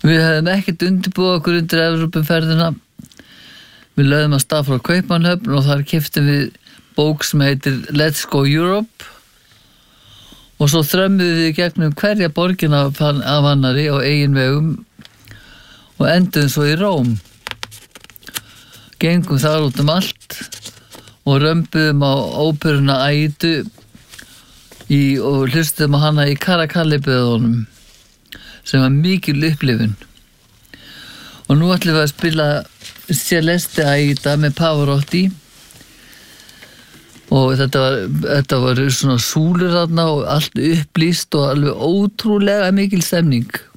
Við hefðum ekkert undirbúið okkur undir Evrópuferðina. Við lögðum að stað frá Kaupmannahöfn og þar keyptum við bók sem heitir Let's Go Europe og svo þrömmuðum við gegnum hverja borgina af annari á eigin vegum og enduðum svo í Róm. Gengum þar út allt og römbuðum á óperuna Aidu og hlustuðum á hana í Karakalli-böðunum sem var mikil upplifun. Og nú ætlum við að spila Celeste Aida með Pavarotti og þetta var svona súlur þarna og allt upplýst og alveg ótrúlega mikil stemning.